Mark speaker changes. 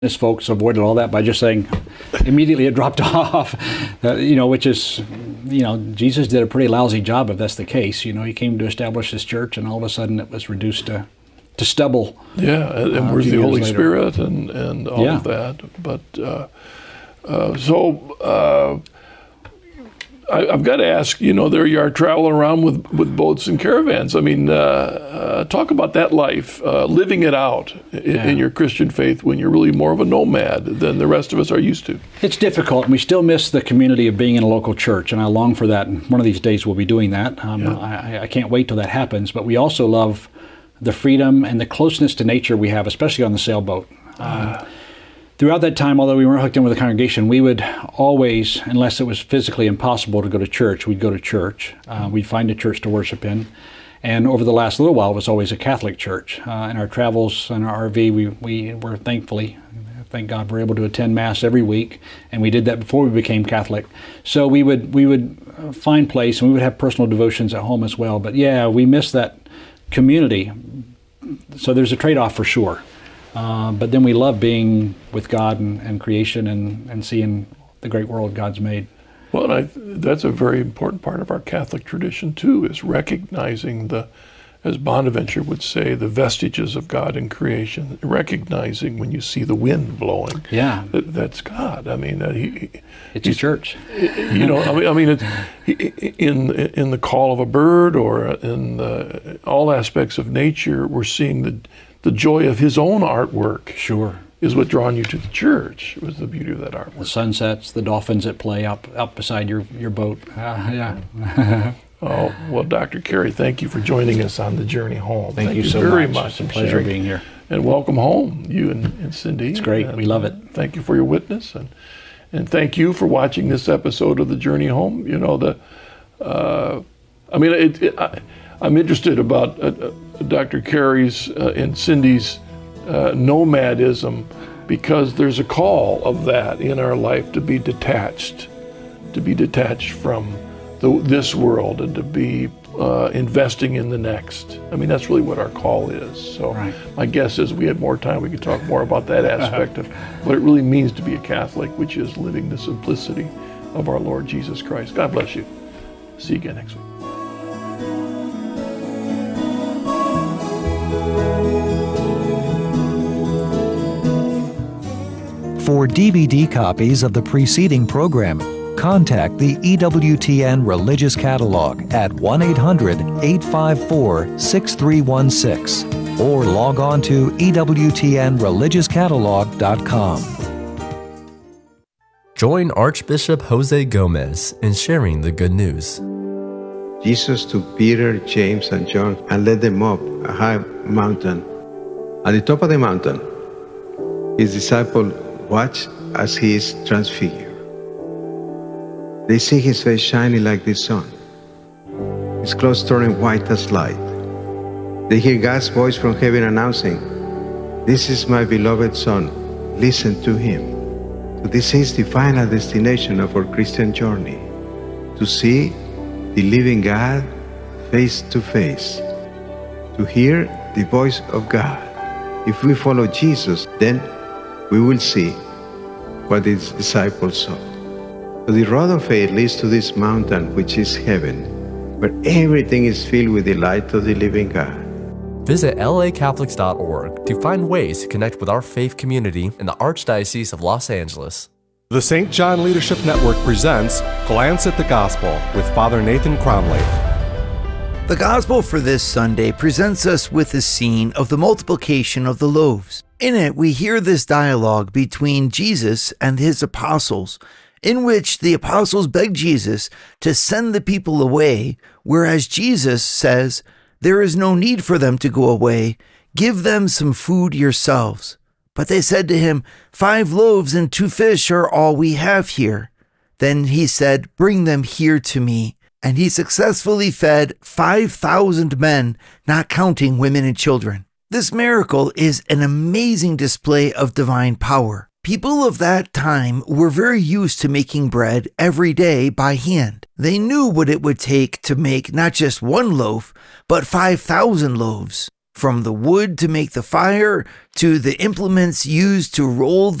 Speaker 1: folks avoided all that by just saying immediately it dropped off, which is, Jesus did a pretty lousy job if that's the case. He came to establish his church, and all of a sudden it was reduced to stubble.
Speaker 2: Yeah, and where's the Holy Spirit and all of that? But I've got to ask, there you are traveling around with boats and caravans. I mean, talk about that life, living it out in your Christian faith when you're really more of a nomad than the rest of us are used to.
Speaker 1: It's difficult, and we still miss the community of being in a local church, and I long for that, and one of these days we'll be doing that. I can't wait till that happens, but we also love the freedom and the closeness to nature we have, especially on the sailboat. Throughout that time, although we weren't hooked in with the congregation, we would always, unless it was physically impossible to go to church, we'd go to church. We'd find a church to worship in. And over the last little while, it was always a Catholic church. In our travels in our RV, we were thank God, we're able to attend Mass every week. And we did that before we became Catholic. So we would find place, and we would have personal devotions at home as well. But yeah, we miss that community. So there's a trade-off for sure. But then we love being with God and creation and seeing the great world God's made.
Speaker 2: Well, that's a very important part of our Catholic tradition, too, is recognizing as Bonaventure would say, the vestiges of God in creation, recognizing when you see the wind blowing, that's God. I mean,
Speaker 1: it's a church.
Speaker 2: In the call of a bird or in all aspects of nature, we're seeing the joy of his own artwork.
Speaker 1: Sure.
Speaker 2: Is what drawn you to the church, was the beauty of that artwork.
Speaker 1: The sunsets, the dolphins that play up beside your boat.
Speaker 2: Oh, well, Dr. Carey, thank you for joining us on the journey home.
Speaker 1: Thank you so
Speaker 2: very
Speaker 1: much. It's a pleasure being here.
Speaker 2: And welcome home, you and Cindy.
Speaker 1: It's great. We love it.
Speaker 2: Thank you for your witness. And thank you for watching this episode of The Journey Home. I'm interested about Dr. Carey's and Cindy's nomadism, because there's a call of that in our life to be detached from this world and to be investing in the next. I mean, that's really what our call is. So My guess is we had more time, we could talk more about that aspect of what it really means to be a Catholic, which is living the simplicity of our Lord Jesus Christ. God bless you. See you again next week.
Speaker 3: For DVD copies of the preceding program, contact the EWTN Religious Catalog at 1-800-854-6316 or log on to EWTNReligiousCatalog.com.
Speaker 4: Join Archbishop Jose Gomez in sharing the good news.
Speaker 5: Jesus took Peter, James, and John and led them up a high mountain. At the top of the mountain, his disciples watched as he is transfigured. They see his face shining like the sun, his clothes turning white as light. They hear God's voice from heaven announcing, "This is my beloved Son, listen to him." So this is the final destination of our Christian journey, to see the living God face to face, to hear the voice of God. If we follow Jesus, then we will see what his disciples saw. So the road of faith leads to this mountain, which is heaven, where everything is filled with the light of the living God.
Speaker 4: Visit lacatholics.org to find ways to connect with our faith community in the Archdiocese of Los Angeles.
Speaker 6: The St. John Leadership Network presents Glance at the Gospel with Father Nathan Cromley.
Speaker 7: The Gospel for this Sunday presents us with the scene of the multiplication of the loaves. In it, we hear this dialogue between Jesus and his apostles, in which the apostles beg Jesus to send the people away, whereas Jesus says, "There is no need for them to go away. Give them some food yourselves." But they said to him, 5 loaves and 2 fish are all we have here." Then he said, "Bring them here to me." And he successfully fed 5,000 men, not counting women and children. This miracle is an amazing display of divine power. People of that time were very used to making bread every day by hand. They knew what it would take to make not just 1 loaf, but 5,000 loaves. from the wood to make the fire to the implements used to roll